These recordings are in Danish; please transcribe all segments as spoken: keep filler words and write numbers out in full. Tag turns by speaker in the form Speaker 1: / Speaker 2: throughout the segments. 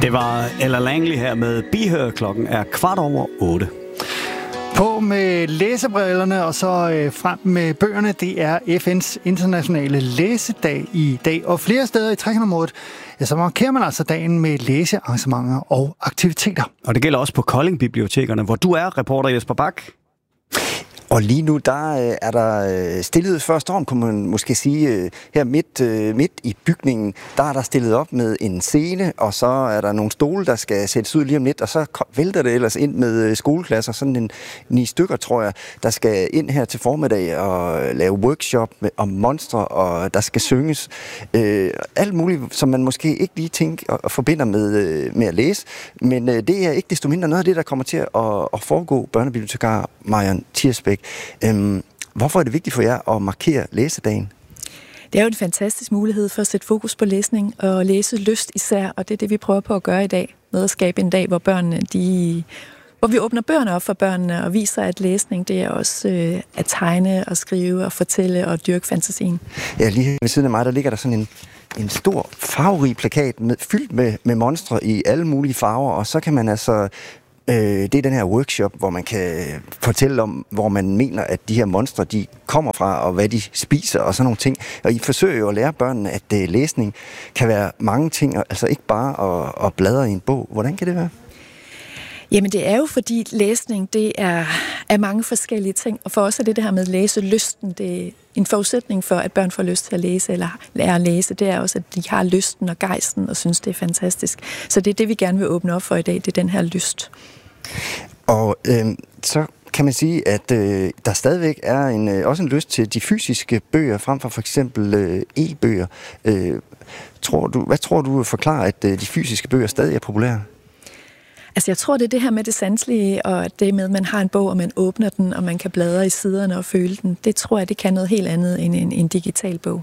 Speaker 1: Det var Ella Langley her med Be Her. Klokken er kvart over otte.
Speaker 2: På med læsebrillerne og så øh, frem med bøgerne. Det er F N's internationale læsedag i dag. Og flere steder i Trekantområdet, ja, så markerer man altså dagen med læsearrangementer og aktiviteter.
Speaker 1: Og det gælder også på Kolding-bibliotekerne, hvor du er reporter Jesper Bak.
Speaker 3: Og lige nu, der er der stillet før storm, kunne man måske sige. Her midt, midt i bygningen, der er der stillet op med en scene, og så er der nogle stole, der skal sættes ud lige om lidt, og så vælter det ellers ind med skoleklasser, sådan en ni stykker, tror jeg, der skal ind her til formiddag og lave workshop om monstre, og der skal synges. Øh, alt muligt, som man måske ikke lige tænker og forbinder med, med at læse, men det er ikke desto mindre noget af det, der kommer til at, at foregå. Børnebibliotekar Marion Tirsbæk. Øhm, hvorfor er det vigtigt for jer at markere læsedagen?
Speaker 4: Det er jo en fantastisk mulighed for at sætte fokus på læsning og læse lyst især, og det er det, vi prøver på at gøre i dag, med at skabe en dag, hvor børnene, de, hvor vi åbner bøgerne op for børnene og viser, at læsning, det er også øh, at tegne og skrive og fortælle og dyrke fantasien. Ja,
Speaker 3: lige ved siden af mig, der ligger der sådan en, en stor farverig plakat med, fyldt med, med monstre i alle mulige farver, og så kan man altså det er den her workshop, hvor man kan fortælle om, hvor man mener, at de her monstre, de kommer fra, og hvad de spiser, og sådan nogle ting. Og I forsøger jo at lære børnene, at læsning kan være mange ting, altså ikke bare at, at bladre i en bog. Hvordan kan det være?
Speaker 4: Jamen det er jo fordi læsning, det er, er mange forskellige ting, og for os er det det her med læselysten, det er en forudsætning for, at børn får lyst til at læse eller lære at læse, det er også, at de har lysten og gejsten og synes, det er fantastisk. Så det er det, vi gerne vil åbne op for i dag, det er den her lyst.
Speaker 3: Og øh, så kan man sige, at øh, der stadigvæk er en, øh, også en lyst til de fysiske bøger, frem for for eksempel øh, e-bøger. Øh, tror du, hvad tror du forklarer, at øh, de fysiske bøger stadig er populære?
Speaker 4: Altså jeg tror, det er det her med det sanselige, og det med, at man har en bog, og man åbner den, og man kan bladre i siderne og føle den. Det tror jeg, det kan noget helt andet end en, en digital bog.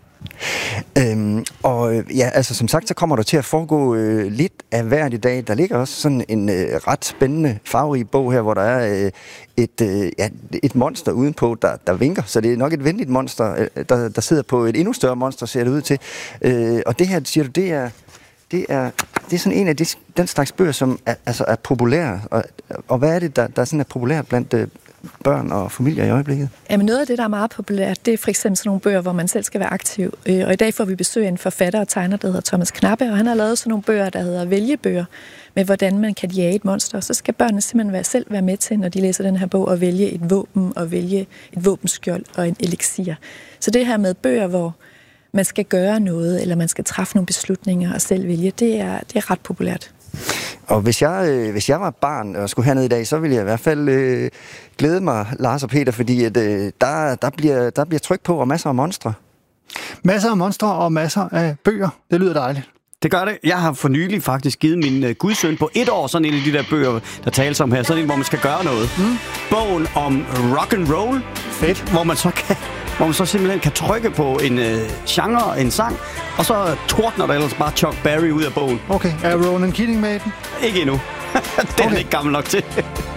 Speaker 3: Øhm, og ja, altså som sagt, så kommer der til at foregå øh, lidt af hvert i dag. Der ligger også sådan en øh, ret spændende farverig bog her, hvor der er øh, et, øh, ja, et monster udenpå, der, der vinker. Så det er nok et venligt monster, øh, der, der sidder på et endnu større monster, ser det ud til. Øh, og det her, siger du, det er... Det er, det er sådan en af de, den slags bøger, som er, altså er populære. Og, og hvad er det, der, der sådan er populært blandt øh, børn og familier i øjeblikket?
Speaker 4: Jamen noget af det, der er meget populært, det er for eksempel sådan nogle bøger, hvor man selv skal være aktiv. Og i dag får vi besøg af en forfatter og tegner, der hedder Thomas Knappe, og han har lavet sådan nogle bøger, der hedder vælgebøger, med hvordan man kan jage et monster. Så skal børnene simpelthen være, selv være med til, når de læser den her bog, og vælge et våben, og vælge et våbenskjold og en elixir. Så det her med bøger, hvor man skal gøre noget, eller man skal træffe nogle beslutninger og selv vælge, det er, det er ret populært.
Speaker 3: Og hvis jeg, øh, hvis jeg var barn og skulle hernede i dag, så ville jeg i hvert fald øh, glæde mig, Lars og Peter, fordi at, øh, der, der, bliver, der bliver tryk på og masser af monstre.
Speaker 2: Masser af monstre og masser af bøger. Det lyder dejligt.
Speaker 1: Det gør det. Jeg har for nylig faktisk givet min uh, gudsøn på et år sådan en af de der bøger, der tales om her. Sådan en, hvor man skal gøre noget. Mm. Bogen om rock and roll.
Speaker 2: Fedt.
Speaker 1: Hvor man så kan... hvor man så simpelthen kan trykke på en øh, genre, en sang, og så tordner der ellers bare Chuck Berry ud af bogen.
Speaker 2: Okay, er Ronan Keating med den?
Speaker 1: Ikke endnu. Den okay. er ikke gammel nok til.